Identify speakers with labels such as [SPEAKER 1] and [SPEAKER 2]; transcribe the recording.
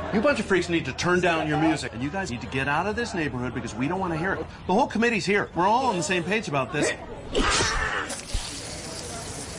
[SPEAKER 1] You bunch of freaks need to turn down your music. And you guys need to get out of this neighborhood because we don't want to hear it. The whole committee's here. We're all on the same page about this.